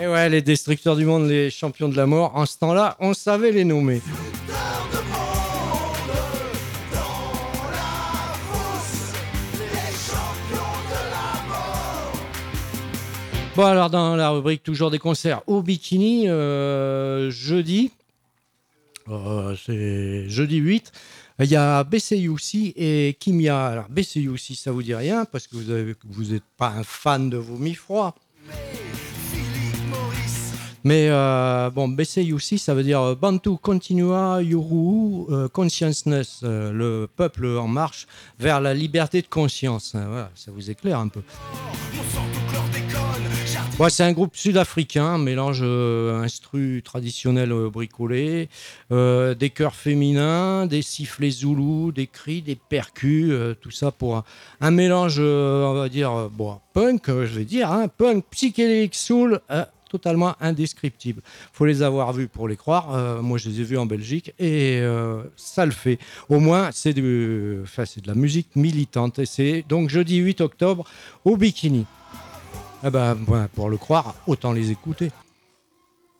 Et ouais, les destructeurs du monde, les champions de la mort, en ce temps-là, on savait les nommer. Bon, alors dans la rubrique toujours des concerts au bikini, jeudi, c'est jeudi 8, il y a BCUC et Kimia. Alors BCUC, ça vous dit rien parce que vous n'êtes pas un fan de vomi froid. Mais bon, BCUC, ça veut dire Bantu Continua Yuru Consciousness, le peuple en marche vers la liberté de conscience. Voilà, ça vous éclaire un peu. Ouais, c'est un groupe sud-africain, mélange instru traditionnel bricolé, des chœurs féminins, des sifflets zoulous, des cris, des percus, tout ça pour un mélange, on va dire, bon, punk, je vais dire, hein, punk, psychédélique, soul, totalement indescriptible. Faut les avoir vus pour les croire. Moi, je les ai vus en Belgique et ça le fait. Au moins, c'est de la musique militante. Et c'est donc jeudi 8 octobre au Bikini. Ah ben, pour le croire, autant les écouter.